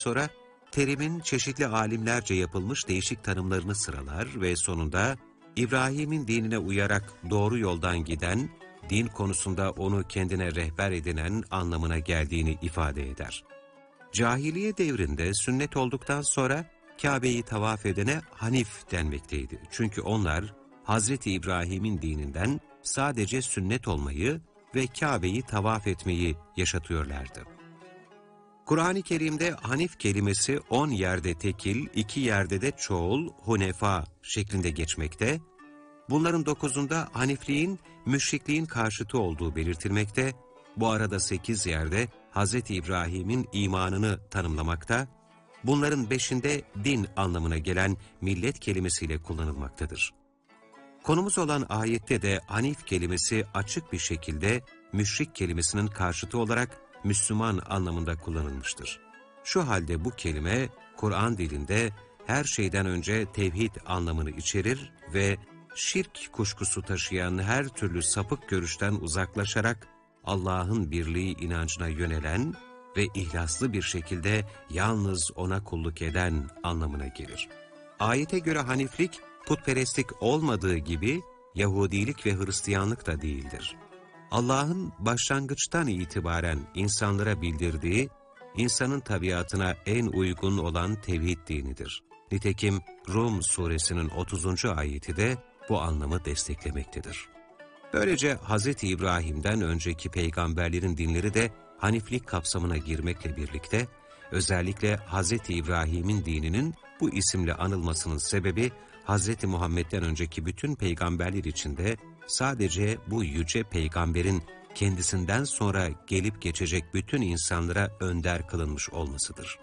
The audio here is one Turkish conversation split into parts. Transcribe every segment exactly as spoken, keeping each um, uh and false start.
Sonra terimin çeşitli alimlerce yapılmış değişik tanımlarını sıralar ve sonunda İbrahim'in dinine uyarak doğru yoldan giden, din konusunda onu kendine rehber edinen anlamına geldiğini ifade eder. Cahiliye devrinde sünnet olduktan sonra Kabe'yi tavaf edene Hanif denmekteydi. Çünkü onlar Hazreti İbrahim'in dininden sadece sünnet olmayı ve Kabe'yi tavaf etmeyi yaşatıyorlardı. Kur'an-ı Kerim'de Hanif kelimesi on yerde tekil, iki yerde de çoğul, hunefa şeklinde geçmekte. Bunların dokuzunda Hanifliğin, müşrikliğin karşıtı olduğu belirtilmekte. Bu arada sekiz yerde Hazreti İbrahim'in imanını tanımlamakta. Bunların beşinde din anlamına gelen millet kelimesiyle kullanılmaktadır. Konumuz olan ayette de Hanif kelimesi açık bir şekilde müşrik kelimesinin karşıtı olarak Müslüman anlamında kullanılmıştır. Şu halde bu kelime Kur'an dilinde her şeyden önce tevhid anlamını içerir ve şirk kuşkusu taşıyan her türlü sapık görüşten uzaklaşarak Allah'ın birliği inancına yönelen ve ihlaslı bir şekilde yalnız O'na kulluk eden anlamına gelir. Ayete göre Haniflik, putperestlik olmadığı gibi Yahudilik ve Hristiyanlık da değildir. Allah'ın başlangıçtan itibaren insanlara bildirdiği, insanın tabiatına en uygun olan tevhid dinidir. Nitekim Rum suresinin otuzuncu ayeti de bu anlamı desteklemektedir. Böylece Hz. İbrahim'den önceki peygamberlerin dinleri de Haniflik kapsamına girmekle birlikte, özellikle Hz. İbrahim'in dininin bu isimle anılmasının sebebi, Hz. Muhammed'den önceki bütün peygamberler içinde sadece bu yüce peygamberin kendisinden sonra gelip geçecek bütün insanlara önder kılınmış olmasıdır.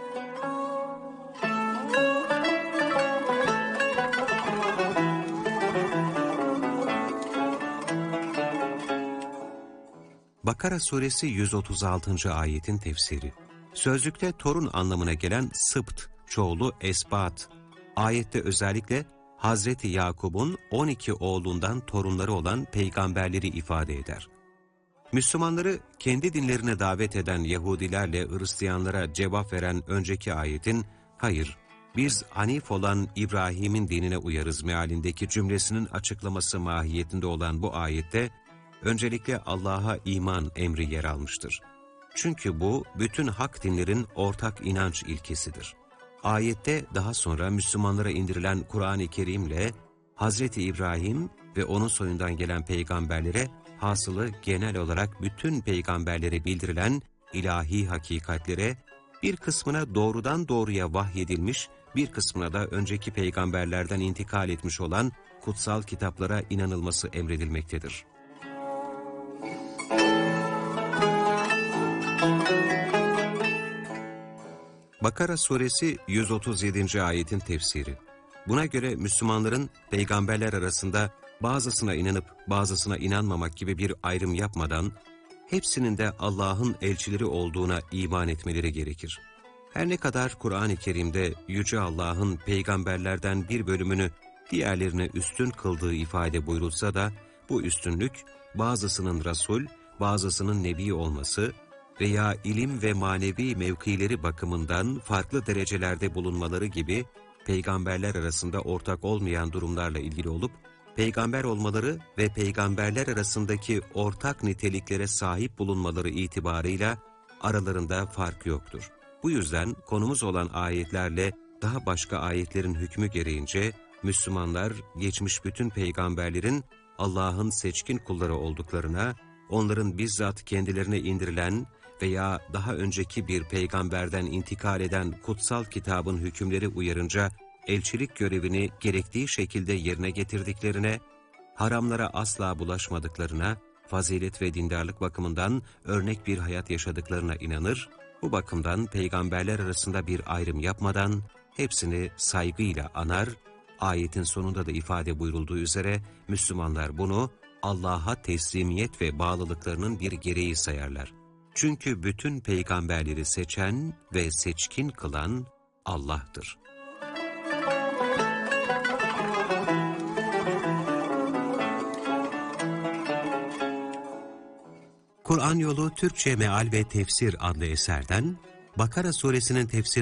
Bakara suresi yüz otuz altıncı ayetin tefsiri. Sözlükte torun anlamına gelen sıbt, çoğulu esbat. Ayette özellikle Hazreti Yakub'un on iki oğlundan torunları olan peygamberleri ifade eder. Müslümanları kendi dinlerine davet eden Yahudilerle Hristiyanlara cevap veren önceki ayetin, hayır, biz Hanif olan İbrahim'in dinine uyarız mealindeki cümlesinin açıklaması mahiyetinde olan bu ayette, öncelikle Allah'a iman emri yer almıştır. Çünkü bu, bütün hak dinlerin ortak inanç ilkesidir. Ayette daha sonra Müslümanlara indirilen Kur'an-ı Kerim'le Hazreti İbrahim ve onun soyundan gelen peygamberlere, hasılı genel olarak bütün peygamberlere bildirilen ilahi hakikatlere, bir kısmına doğrudan doğruya vahyedilmiş, bir kısmına da önceki peygamberlerden intikal etmiş olan kutsal kitaplara inanılması emredilmektedir. Bakara suresi yüz otuz yedinci ayetin tefsiri. Buna göre Müslümanların peygamberler arasında bazısına inanıp bazısına inanmamak gibi bir ayrım yapmadan, hepsinin de Allah'ın elçileri olduğuna iman etmeleri gerekir. Her ne kadar Kur'an-ı Kerim'de Yüce Allah'ın peygamberlerden bir bölümünü diğerlerine üstün kıldığı ifade buyurulsa da, bu üstünlük bazısının Resul, bazısının Nebi olması veya ilim ve manevi mevkileri bakımından farklı derecelerde bulunmaları gibi peygamberler arasında ortak olmayan durumlarla ilgili olup, peygamber olmaları ve peygamberler arasındaki ortak niteliklere sahip bulunmaları itibarıyla aralarında fark yoktur. Bu yüzden konumuz olan ayetlerle daha başka ayetlerin hükmü gereğince Müslümanlar geçmiş bütün peygamberlerin Allah'ın seçkin kulları olduklarına, onların bizzat kendilerine indirilen veya daha önceki bir peygamberden intikal eden kutsal kitabın hükümleri uyarınca elçilik görevini gerektiği şekilde yerine getirdiklerine, haramlara asla bulaşmadıklarına, fazilet ve dindarlık bakımından örnek bir hayat yaşadıklarına inanır, bu bakımdan peygamberler arasında bir ayrım yapmadan hepsini saygıyla anar, ayetin sonunda da ifade buyurulduğu üzere Müslümanlar bunu Allah'a teslimiyet ve bağlılıklarının bir gereği sayarlar. Çünkü bütün peygamberleri seçen ve seçkin kılan Allah'tır. Kur'an Yolu Türkçe Meal ve Tefsir adlı eserden Bakara suresinin tefsir